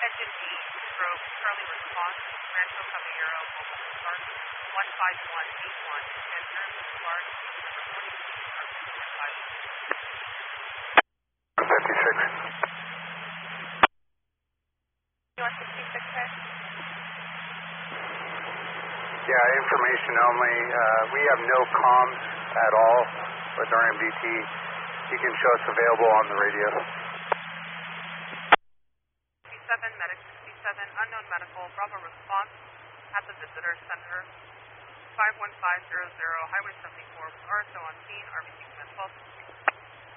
Engine B, stroke, Charlie response, Rancho Caballero, Mobile Park, 15181, Center, Large, number 42, 56. You want 66, guys? Yeah, information only. We have no comms at all with our MDT. You can show us available on the radio. 67, Medic 67, unknown medical, Bravo response at the visitor center, 51500, Highway 74, RSO on scene, RBC command 12.